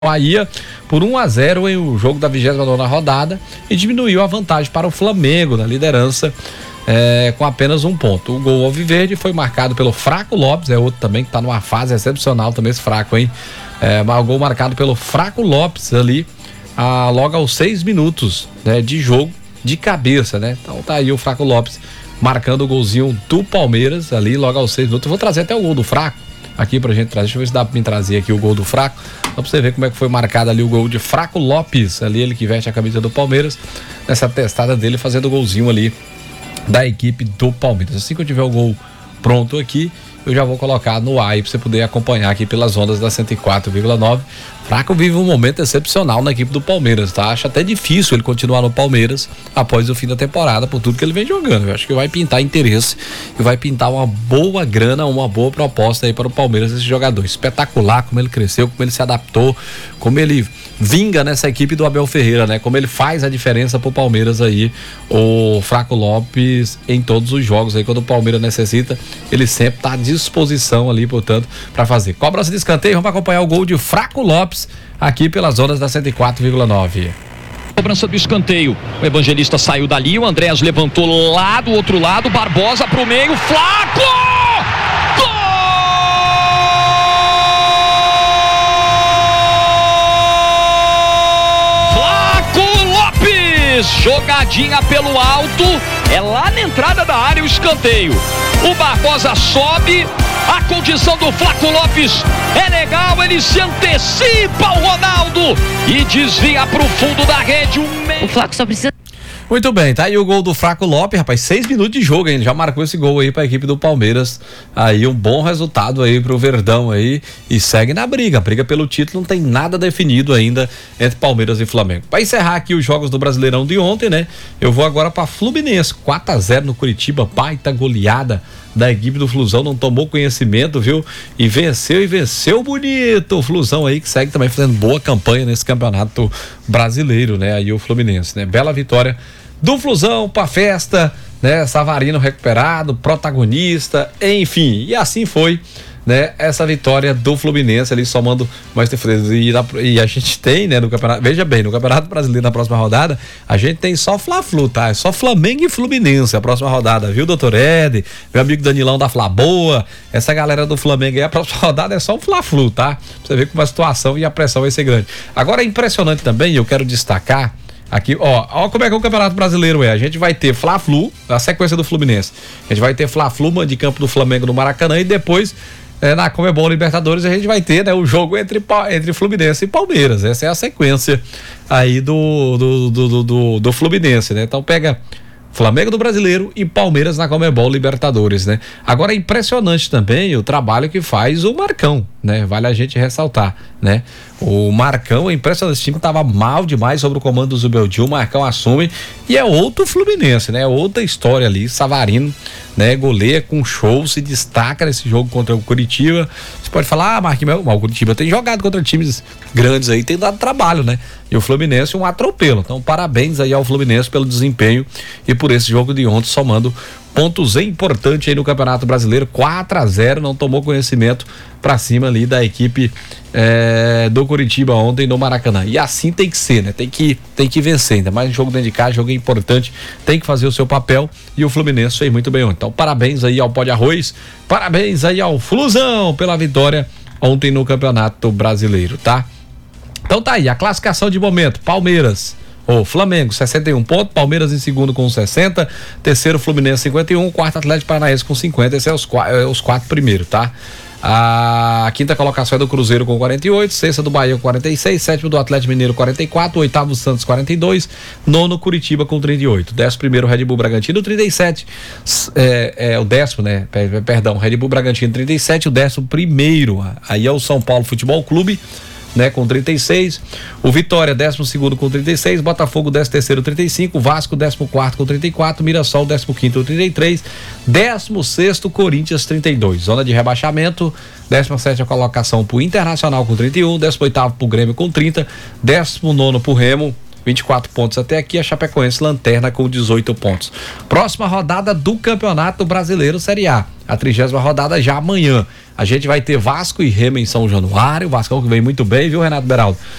Bahia por 1-0 em o jogo da 29ª rodada e diminuiu a vantagem para o Flamengo na liderança com apenas 1 ponto. O gol alviverde foi marcado pelo Fraco Lopes, é outro também que está numa fase excepcional também esse Fraco, hein? O gol marcado pelo Fraco Lopes ali logo aos 6 minutos, né, de jogo de cabeça, né? Então tá aí o Fraco Lopes marcando o golzinho do Palmeiras ali logo aos 6 minutos. Eu vou trazer até o gol do Fraco aqui pra gente trazer, deixa eu ver se dá pra mim trazer aqui o gol do Fraco, só pra você ver como é que foi marcado ali o gol de Fraco Lopes, ali ele que veste a camisa do Palmeiras, nessa testada dele fazendo o golzinho ali da equipe do Palmeiras. Assim que eu tiver o gol pronto aqui, eu já vou colocar no ar aí pra você poder acompanhar aqui pelas ondas da 104,9. Fraco vive um momento excepcional na equipe do Palmeiras, tá? Acho até difícil ele continuar no Palmeiras após o fim da temporada, por tudo que ele vem jogando. Eu acho que vai pintar interesse e vai pintar uma boa grana, uma boa proposta aí para o Palmeiras, esse jogador. Espetacular como ele cresceu, como ele se adaptou, como ele vinga nessa equipe do Abel Ferreira, né? Como ele faz a diferença pro Palmeiras aí, o Fraco Lopes, em todos os jogos aí, quando o Palmeiras necessita, ele sempre tá à disposição ali, portanto, para fazer. Cobrança de escanteio, vamos acompanhar o gol de Fraco Lopes aqui pelas ondas da 104,9. Cobrança do escanteio, o Evangelista saiu dali, o Andréas levantou lá do outro lado, Barbosa pro meio, Flaco! Jogadinha pelo alto, é lá na entrada da área o escanteio. O Barbosa sobe, a condição do Fraco Lopes é legal, ele se antecipa ao Ronaldo e desvia pro fundo da rede. O Flaco só precisa. Muito bem, tá aí o gol do Fraco Lopes, rapaz, 6 minutos de jogo, hein? Ele já marcou esse gol aí pra equipe do Palmeiras, aí um bom resultado aí pro Verdão aí, e segue na briga pelo título, não tem nada definido ainda entre Palmeiras e Flamengo. Pra encerrar aqui os jogos do Brasileirão de ontem, né, eu vou agora pra Fluminense, 4-0 no Curitiba, baita goleada da equipe do Flusão, não tomou conhecimento, viu? E venceu bonito o Flusão aí, que segue também fazendo boa campanha nesse campeonato brasileiro, né? Aí o Fluminense, né? Bela vitória do Flusão pra festa, né? Savarino recuperado, protagonista, enfim, e assim foi, né? Essa vitória do Fluminense ali somando mais defesa e a gente tem, né, no campeonato, veja bem, no Campeonato Brasileiro na próxima rodada, a gente tem só Fla-Flu, tá? É só Flamengo e Fluminense a próxima rodada, viu, doutor Ed, meu amigo Danilão da Fla-Boa, essa galera do Flamengo aí, a próxima rodada é só o Fla-Flu, tá? Pra você ver como a situação e a pressão vai ser grande. Agora é impressionante também, eu quero destacar aqui, ó como é que é o Campeonato Brasileiro a gente vai ter Fla-Flu, a sequência do Fluminense, a gente vai ter Fla-Flu, mando de campo do Flamengo no Maracanã e depois na Conmebol Libertadores a gente vai ter, né, o jogo entre Fluminense e Palmeiras. Essa é a sequência aí do Fluminense, né? Então pega Flamengo do Brasileiro e Palmeiras na Conmebol Libertadores, né? Agora é impressionante também o trabalho que faz o Marcão, né? Vale a gente ressaltar, né? O Marcão é impressionante, esse time tava mal demais sob o comando do Zubeldia, o Marcão assume e é outro Fluminense, né? Outra história ali, Savarino, né? Goleia com show, se destaca nesse jogo contra o Curitiba. Você pode falar, Marquinhos, o Curitiba tem jogado contra times grandes aí, tem dado trabalho, né? E o Fluminense um atropelo, então parabéns aí ao Fluminense pelo desempenho e por esse jogo de ontem, somando pontos importantes aí no Campeonato Brasileiro, 4-0, não tomou conhecimento pra cima ali da equipe do Curitiba ontem no Maracanã. E assim tem que ser, né? Tem que vencer, ainda mais um jogo dentro de casa, jogo importante, tem que fazer o seu papel e o Fluminense fez muito bem ontem. Então parabéns aí ao Pó de Arroz, parabéns aí ao Flusão pela vitória ontem no Campeonato Brasileiro, tá? Então tá aí, a classificação de momento, Palmeiras, Flamengo 61 pontos, Palmeiras em segundo com 60, terceiro Fluminense 51, quarto Atlético Paranaense com 50, esses os 4 primeiros, tá? A quinta colocação é do Cruzeiro com 48, sexta do Bahia com 46, sétimo do Atlético Mineiro 44, oitavo Santos 42, nono Curitiba com 38, 11º Red Bull Bragantino 37, o décimo, né? Perdão, Red Bull Bragantino 37, o 11º, aí é o São Paulo Futebol Clube, né, com 36, o Vitória 12º com 36, Botafogo 13º 35, Vasco 14º com 34, Mirassol 15º com 33, 16º Corinthians 32, zona de rebaixamento, 17ª colocação pro Internacional com 31, 18º pro Grêmio com 30, 19º pro Remo 24 pontos até aqui, a Chapecoense lanterna com 18 pontos. Próxima rodada do Campeonato Brasileiro Série A, a 30ª rodada já amanhã. A gente vai ter Vasco e Remo em São Januário, o Vascão que vem muito bem, viu, Renato Beraldo?